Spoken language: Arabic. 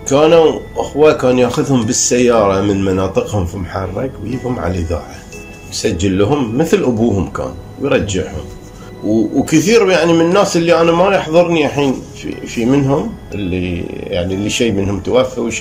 كانوا أخوة كان ياخذهم بالسيارة من مناطقهم في محرق ويجيبهم على الإذاعة، يسجل لهم مثل أبوهم كان ويرجعهم. وكثير يعني من الناس اللي أنا ما يحضرني الحين في منهم اللي يعني اللي شيء منهم توفى